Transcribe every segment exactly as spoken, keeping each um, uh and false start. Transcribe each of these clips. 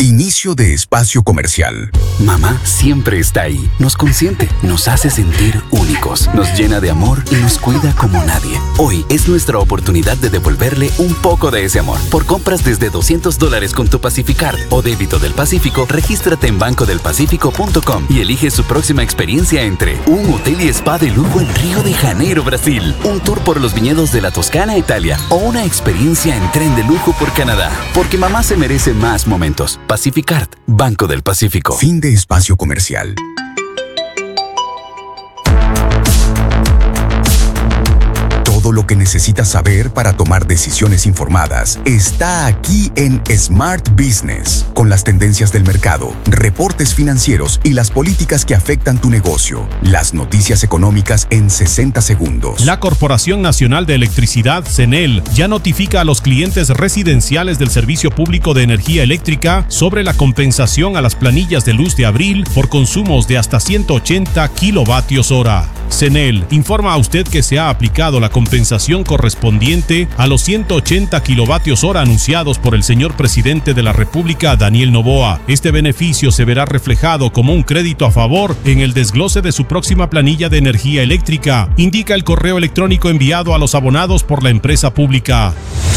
Inicio de espacio comercial. Mamá siempre está ahí. Nos consiente, nos hace sentir únicos, nos llena de amor y nos cuida como nadie. Hoy es nuestra oportunidad de devolverle un poco de ese amor. Por compras desde doscientos dólares con tu Pacificard o débito del Pacífico, regístrate en banco del pacífico punto com y elige su próxima experiencia entre un hotel y spa de lujo en Río de Janeiro, Brasil, un tour por los viñedos de la Toscana, Italia, o una experiencia en tren de lujo por Canadá. Porque mamá se merece más momentos. Pacificard, Banco del Pacífico. Fin de espacio comercial. Todo lo que necesitas saber para tomar decisiones informadas está aquí en Smart Business, con las tendencias del mercado, reportes financieros y las políticas que afectan tu negocio. Las noticias económicas en sesenta segundos. La Corporación Nacional de Electricidad, CENEL, ya notifica a los clientes residenciales del Servicio Público de Energía Eléctrica sobre la compensación a las planillas de luz de abril por consumos de hasta ciento ochenta kilovatios hora. CENEL informa a usted que se ha aplicado la compensación correspondiente a los ciento ochenta kilovatios hora anunciados por el señor presidente de la República, Daniel Noboa. Este beneficio se verá reflejado como un crédito a favor en el desglose de su próxima planilla de energía eléctrica, indica el correo electrónico enviado a los abonados por la empresa pública.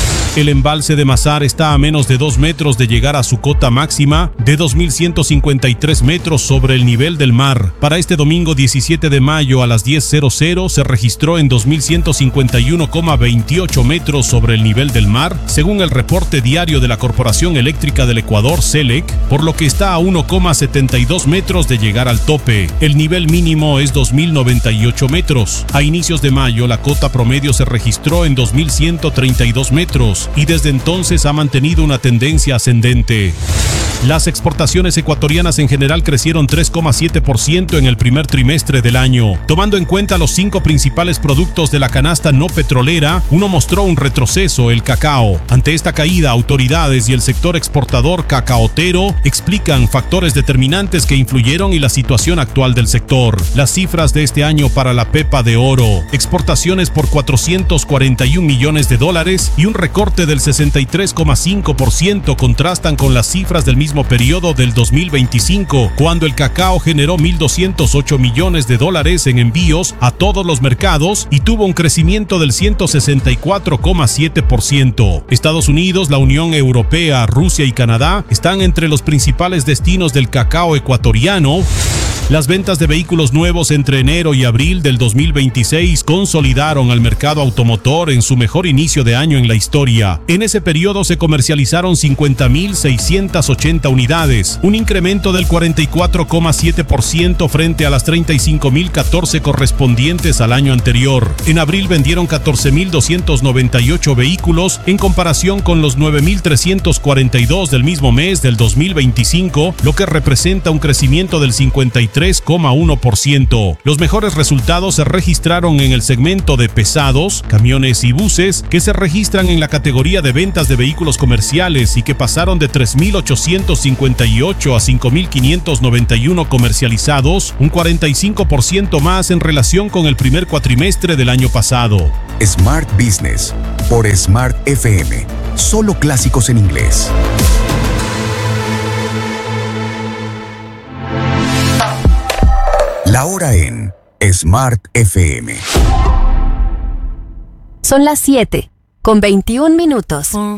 El embalse de Mazar está a menos de dos metros de llegar a su cota máxima de dos mil ciento cincuenta y tres metros sobre el nivel del mar. Para este domingo diecisiete de mayo a las diez cero cero se registró en dos mil ciento cincuenta y uno coma veintiocho metros sobre el nivel del mar, según el reporte diario de la Corporación Eléctrica del Ecuador, CELEC, por lo que está a uno coma setenta y dos metros de llegar al tope. El nivel mínimo es dos mil noventa y ocho metros. A inicios de mayo la cota promedio se registró en dos mil ciento treinta y dos metros. Y desde entonces ha mantenido una tendencia ascendente. Las exportaciones ecuatorianas en general crecieron tres coma siete por ciento en el primer trimestre del año. Tomando en cuenta los cinco principales productos de la canasta no petrolera, uno mostró un retroceso, el cacao. Ante esta caída, autoridades y el sector exportador cacaotero explican factores determinantes que influyeron y la situación actual del sector. Las cifras de este año para la pepa de oro: exportaciones por cuatrocientos cuarenta y un millones de dólares y un recorte del sesenta y tres coma cinco por ciento contrastan con las cifras del mismo periodo del dos mil veinticinco, cuando el cacao generó mil doscientos ocho millones de dólares en envíos a todos los mercados y tuvo un crecimiento del ciento sesenta y cuatro coma siete por ciento. Estados Unidos, la Unión Europea, Rusia y Canadá están entre los principales destinos del cacao ecuatoriano. Las ventas de vehículos nuevos entre enero y abril del dos mil veintiséis consolidaron al mercado automotor en su mejor inicio de año en la historia. En ese periodo se comercializaron cincuenta mil seiscientas ochenta unidades, un incremento del cuarenta y cuatro coma siete por ciento frente a las treinta y cinco mil catorce correspondientes al año anterior. En abril vendieron catorce mil doscientos noventa y ocho vehículos en comparación con los nueve mil trescientos cuarenta y dos del mismo mes del dos mil veinticinco, lo que representa un crecimiento del cincuenta y tres coma uno por ciento. Los mejores resultados se registraron en el segmento de pesados, camiones y buses, que se registran en la categoría de ventas de vehículos comerciales y que pasaron de tres mil ochocientos cincuenta y ocho a cinco mil quinientos noventa y uno comercializados, un cuarenta y cinco por ciento más en relación con el primer cuatrimestre del año pasado. Smart Business por Smart F M. Solo clásicos en inglés. La hora en Smart F M. Son las siete, con veintiún minutos.